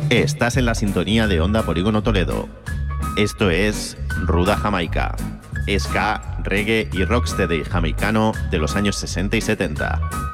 Estás en la sintonía de Onda Polígono Toledo. Esto es Ruda Jamaica, ska, reggae y rocksteady jamaicano de los años 60 y 70.